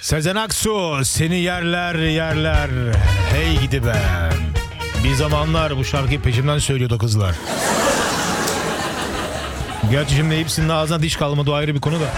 Sezen Aksu seni yerler yerler. Hey gidi be. Bir zamanlar bu şarkıyı peşimden söylüyordu kızlar. Gerçi şimdi hepsinin ağzına diş kalmadı, o ayrı bir konu da.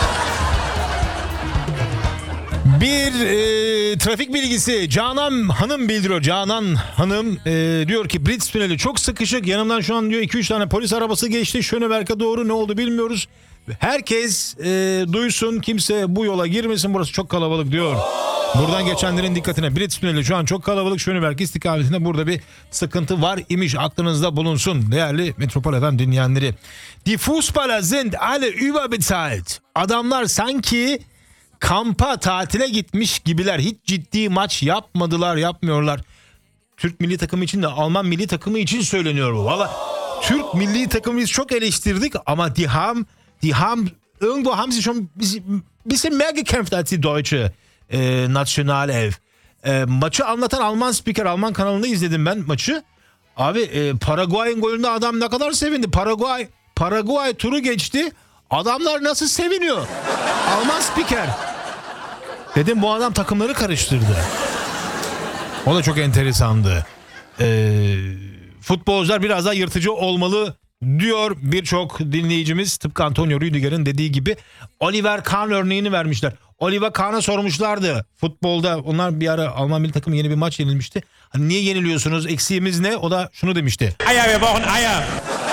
Bir trafik bilgisi Canan Hanım bildiriyor. Canan Hanım diyor ki Brits Tüneli çok sıkışık. Yanımdan şu an diyor 2-3 tane polis arabası geçti. Schöneberg'e doğru, ne oldu bilmiyoruz. Herkes duysun, kimse bu yola girmesin, burası çok kalabalık diyor. Buradan geçenlerin dikkatine, Brits Tüneli şu an çok kalabalık. Schöneberg istikametinde burada bir sıkıntı var imiş, aklınızda bulunsun değerli Metropol FM dinleyenleri. Die Fußballer sind alle überbezahlt. Adamlar sanki kampa, tatile gitmiş gibiler. Hiç ciddi maç yapmadılar, yapmıyorlar. Türk milli takımı için de Alman milli takımı için söyleniyor bu. Valla Türk milli takımı biz çok eleştirdik ama die haben irgendwo haben sie schon bisschen mehr gekämpft als die deutsche Nationalelf. Maçı anlatan Alman spiker, Alman kanalında izledim ben maçı. Abi Paraguay'ın golünde adam ne kadar sevindi. Paraguay turu geçti. Adamlar nasıl seviniyor? Alman spiker. Dedim bu adam takımları karıştırdı. O da çok enteresandı. Futbolcular biraz daha yırtıcı olmalı diyor birçok dinleyicimiz. Tıpkı Antonio Rüdiger'in dediği gibi. Oliver Kahn örneğini vermişler. Oliver Kahn'a sormuşlardı futbolda. Onlar bir ara Alman milli takımı yeni bir maç yenilmişti. Hani niye yeniliyorsunuz? Eksiğimiz ne? O da şunu demişti. Eier, wir brauchen Eier.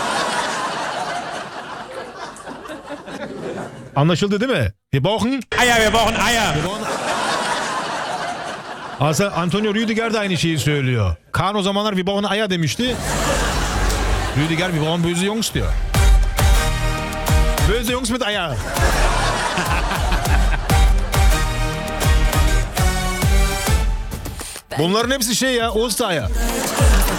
Anlaşıldı değil mi? Wir brauchen Eier, wir brauchen Eier. Aslında Antonio Rüdiger de aynı şeyi söylüyor. Kahn o zamanlar wir brauchen Eier demişti. Rüdiger wir brauchen böse Jungs diyor. Böse Jungs mit Eier. Bunların hepsi şey ya, Ostereier.